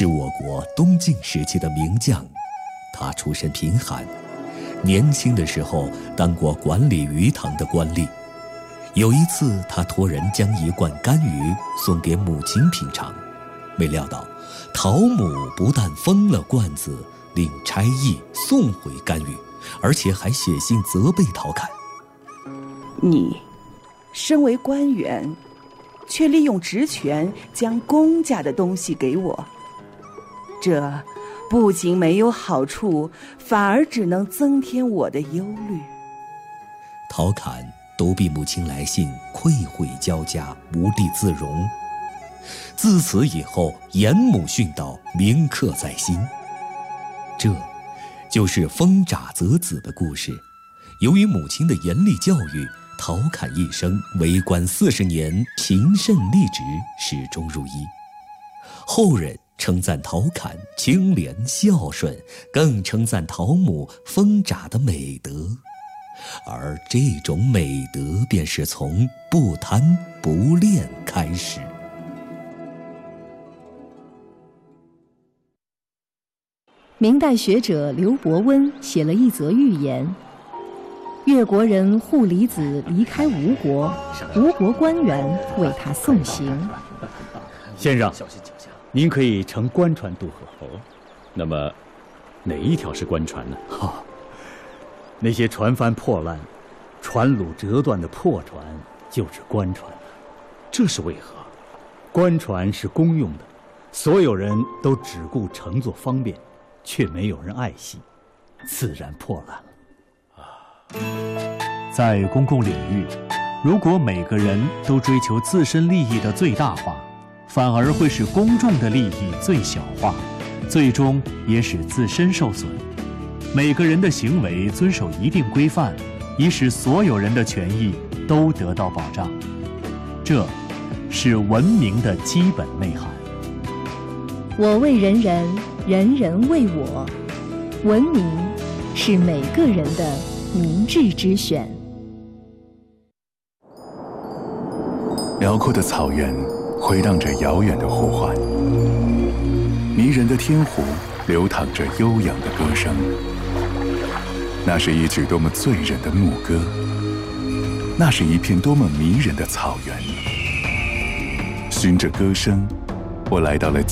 是我国东晋时期的名将。他出身贫寒，年轻的时候当过管理鱼塘的官吏。有一次，他托人将一罐干鱼送给母亲品尝，没料到陶母不但封了罐子，令差役送回干鱼，而且还写信责备陶侃。 你身为官员，却利用职权将公家的东西给我，这不仅没有好处，反而只能增添我的忧虑。 陶侃躲避母亲来信，愧悔交加，无地自容。自此以后，严母训导铭刻在心。这就是封札择子的故事。由于母亲的严厉教育，陶侃一生为官40年，勤慎立直，始终如一。后人称赞陶侃清廉孝顺，更称赞陶母封札的美德。而这种美德便是从不贪不恋开始。 明代学者刘伯温写了一则寓言：越国人护离子离开吴国，吴国官员为他送行。 先生，您可以乘官船渡河。那么，哪一条是官船呢？那些船帆破烂、船橹折断的破船就是官船。这是为何？官船是公用的，所有人都只顾乘坐方便，却没有人爱惜，自然破烂了。 在公共领域，如果每个人都追求自身利益的最大化，反而会使公众的利益最小化，最终也使自身受损。每个人的行为遵守一定规范，以使所有人的权益都得到保障。这是文明的基本内涵。 我为人人，人人为我。文明是每个人的明智之选。 辽阔的草原回荡着遥远的呼唤，迷人的天湖流淌着悠扬的歌声。那是一曲多么醉人的牧歌，那是一片多么迷人的草原。循着歌声，我来到了